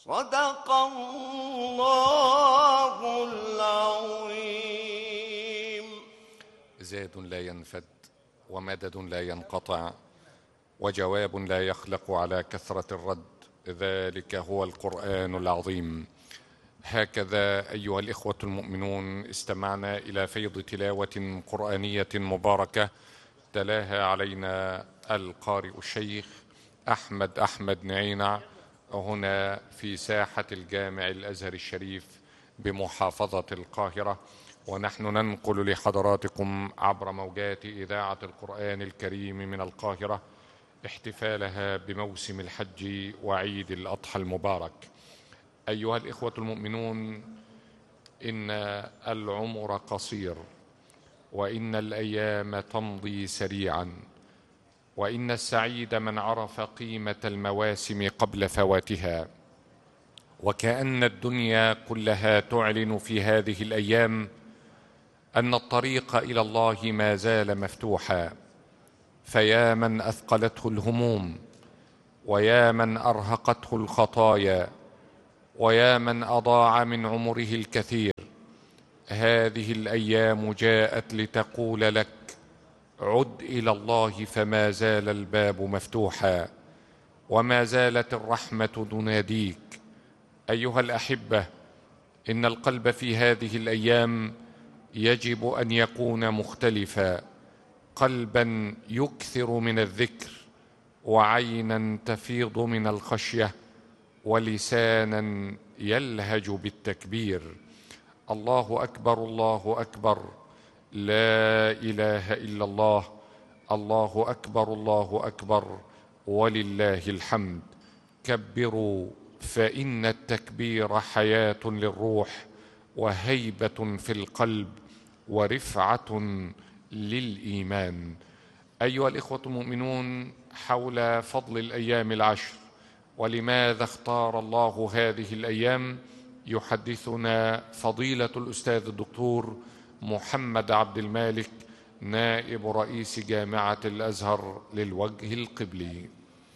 صدق الله العظيم. زاد لا ينفد ومدد لا ينقطع وجواب لا يخلق على كثرة الرد، ذلك هو القرآن العظيم. هكذا أيها الإخوة المؤمنون استمعنا إلى فيض تلاوة قرآنية مباركة تلاها علينا القارئ الشيخ أحمد نعينع هنا في ساحة الجامع الأزهر الشريف بمحافظة القاهرة، ونحن ننقل لحضراتكم عبر موجات إذاعة القرآن الكريم من القاهرة احتفالها بموسم الحج وعيد الأضحى المبارك. أيها الإخوة المؤمنون، إن العمر قصير، وإن الأيام تمضي سريعا، وإن السعيد من عرف قيمة المواسم قبل فواتها، وكأن الدنيا كلها تعلن في هذه الأيام أن الطريق إلى الله ما زال مفتوحا. فيا من أثقلته الهموم، ويا من أرهقته الخطايا، ويا من أضاع من عمره الكثير، هذه الأيام جاءت لتقول لك: عد إلى الله، فما زال الباب مفتوحا، وما زالت الرحمة تناديك. أيها الأحبة، إن القلب في هذه الأيام يجب أن يكون مختلفا، قلبا يكثر من الذكر، وعينا تفيض من الخشية، ولسانا يلهج بالتكبير. الله أكبر، الله أكبر، لا إله إلا الله، الله أكبر، الله أكبر، ولله الحمد. كبروا، فإن التكبير حياة للروح، وهيبة في القلب، ورفعة للإيمان. أيها الإخوة المؤمنون، حول فضل الأيام العشر ولماذا اختار الله هذه الأيام يحدثنا فضيلة الأستاذ الدكتور محمد عبد المالك، نائب رئيس جامعة الأزهر للوجه القبلي.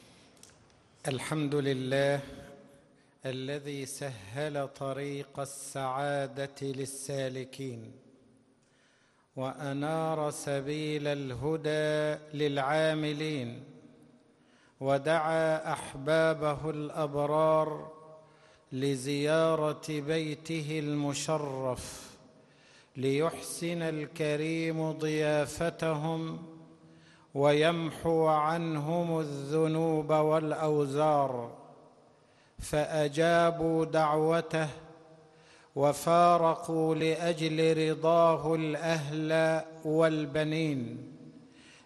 الحمد لله الذي سهل طريق السعادة للسالكين، وأنار سبيل الهدى للعاملين، ودعا أحبابه الأبرار لزيارة بيته المشرف ليحسن الكريم ضيافتهم ويمحو عنهم الذنوب والأوزار، فأجابوا دعوته وفارقوا لأجل رضاه الأهل والبنين،